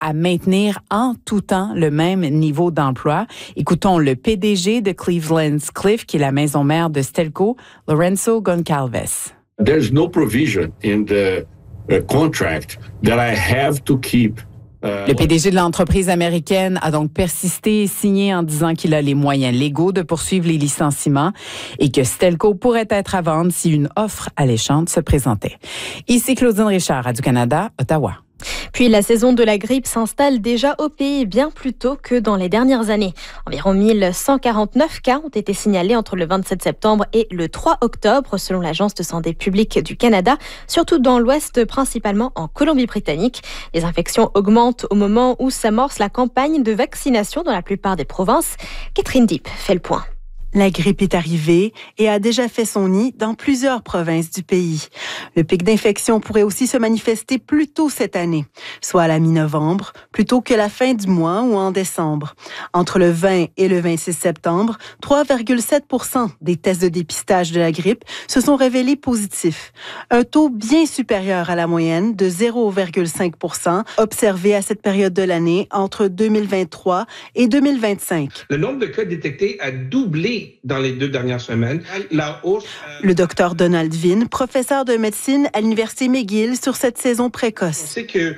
à maintenir en tout temps le même niveau d'emploi. Écoutons le PDG de Cleveland's Cliff, qui est la maison mère de Stelco, Lorenzo Goncalves. There's no provision in the contract that I have to keep. Le PDG de l'entreprise américaine a donc persisté et signé en disant qu'il a les moyens légaux de poursuivre les licenciements et que Stelco pourrait être à vendre si une offre alléchante se présentait. Ici Claudine Richard, Radio-Canada, Ottawa. Puis la saison de la grippe s'installe déjà au pays bien plus tôt que dans les dernières années. Environ 1149 cas ont été signalés entre le 27 septembre et le 3 octobre, selon l'Agence de santé publique du Canada, surtout dans l'Ouest, principalement en Colombie-Britannique. Les infections augmentent au moment où s'amorce la campagne de vaccination dans la plupart des provinces. Catherine Deep fait le point. La grippe est arrivée et a déjà fait son nid dans plusieurs provinces du pays. Le pic d'infection pourrait aussi se manifester plus tôt cette année, soit à la mi-novembre, plutôt que la fin du mois ou en décembre. Entre le 20 et le 26 septembre, 3,7% des tests de dépistage de la grippe se sont révélés positifs, un taux bien supérieur à la moyenne de 0,5% observé à cette période de l'année entre 2023 et 2025. Le nombre de cas détectés a doublé dans les 2 dernières semaines. La hausse, Le docteur Donald Vin, professeur de médecine à l'Université McGill sur cette saison précoce. on sait que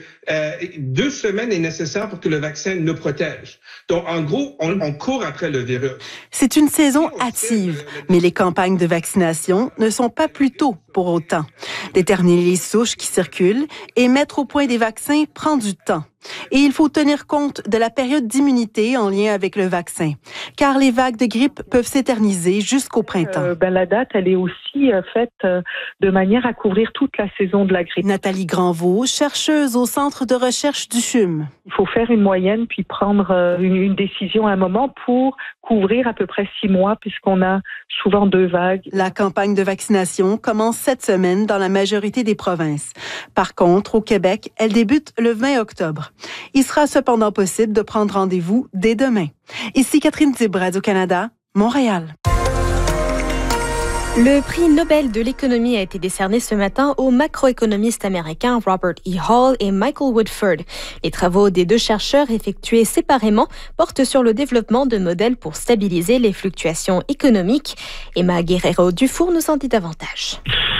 2 semaines est nécessaire pour que le vaccin nous protège. Donc, en gros, on court après le virus. C'est une saison hâtive, mais les campagnes de vaccination ne sont pas plus tôt pour autant. Déterminer les souches qui circulent et mettre au point des vaccins prend du temps. Et il faut tenir compte de la période d'immunité en lien avec le vaccin, car les vagues de grippe peuvent s'éterniser jusqu'au printemps. La date, elle est aussi faite de manière à couvrir toute la saison de la grippe. Nathalie Granvaux, chercheuse au Centre de recherche du CHUM. Il faut faire une moyenne puis prendre une décision à un moment pour couvrir à peu près 6 mois puisqu'on a souvent 2 vagues. La campagne de vaccination commence cette semaine dans la majorité des provinces. Par contre, au Québec, elle débute le 20 octobre. Il sera cependant possible de prendre rendez-vous dès demain. Ici Catherine Dib, Radio-Canada, Montréal. Le prix Nobel de l'économie a été décerné ce matin aux macroéconomistes américains Robert E. Hall et Michael Woodford. Les travaux des 2 chercheurs effectués séparément portent sur le développement de modèles pour stabiliser les fluctuations économiques. Emma Guerrero-Dufour nous en dit davantage.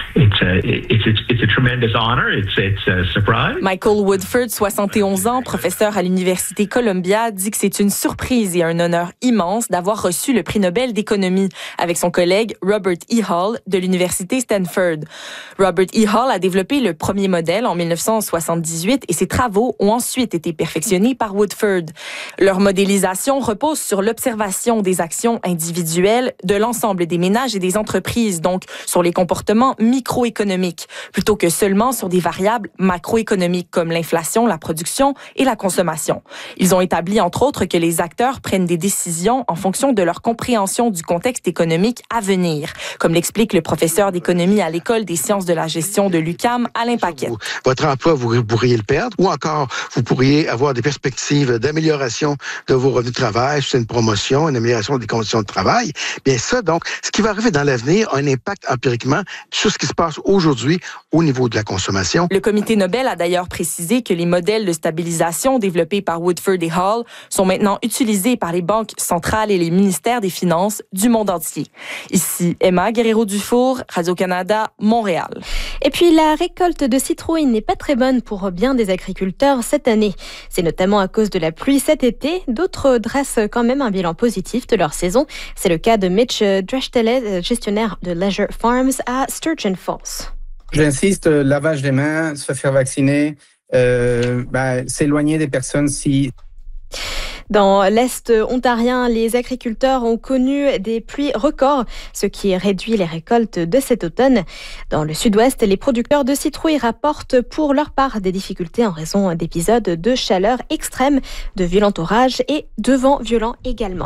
It's a tremendous honor. It's a surprise. Michael Woodford, 71 ans, professeur à l'Université Columbia, dit que c'est une surprise et un honneur immense d'avoir reçu le prix Nobel d'économie avec son collègue Robert E. Hall de l'Université Stanford. Robert E. Hall a développé le premier modèle en 1978 et ses travaux ont ensuite été perfectionnés par Woodford. Leur modélisation repose sur l'observation des actions individuelles de l'ensemble des ménages et des entreprises, donc sur les comportements microéconomiques, plutôt que seulement sur des variables macroéconomiques comme l'inflation, la production et la consommation. Ils ont établi, entre autres, que les acteurs prennent des décisions en fonction de leur compréhension du contexte économique à venir, comme l'explique le professeur d'économie à l'École des sciences de la gestion de l'UQAM, Alain Paquette. Votre emploi, vous pourriez le perdre, ou encore, vous pourriez avoir des perspectives d'amélioration de vos revenus de travail, c'est une promotion, une amélioration des conditions de travail. Bien ça, donc, ce qui va arriver dans l'avenir a un impact empiriquement sur ce qui se passe aujourd'hui au niveau de la consommation. Le comité Nobel a d'ailleurs précisé que les modèles de stabilisation développés par Woodford et Hall sont maintenant utilisés par les banques centrales et les ministères des Finances du monde entier. Ici, Emma Guerrero-Dufour, Radio-Canada, Montréal. Et puis, la récolte de citrouilles n'est pas très bonne pour bien des agriculteurs cette année. C'est notamment à cause de la pluie cet été. D'autres dressent quand même un bilan positif de leur saison. C'est le cas de Mitch Dreschtelet, gestionnaire de Leisure Farms à Sturgeon Falls. J'insiste, lavage des mains, se faire vacciner, s'éloigner des personnes si... Dans l'Est ontarien, les agriculteurs ont connu des pluies records, ce qui réduit les récoltes de cet automne. Dans le Sud-Ouest, les producteurs de citrouilles rapportent pour leur part des difficultés en raison d'épisodes de chaleur extrême, de violents orages et de vents violents également.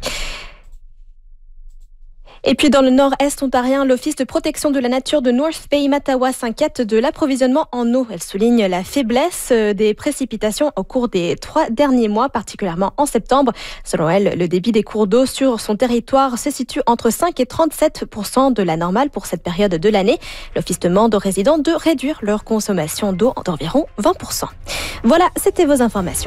Et puis dans le nord-est ontarien, l'Office de protection de la nature de North Bay-Mattawa s'inquiète de l'approvisionnement en eau. Elle souligne la faiblesse des précipitations au cours des 3 derniers mois, particulièrement en septembre. Selon elle, le débit des cours d'eau sur son territoire se situe entre 5 et 37% de la normale pour cette période de l'année. L'Office demande aux résidents de réduire leur consommation d'eau d'environ 20%. Voilà, c'était vos informations.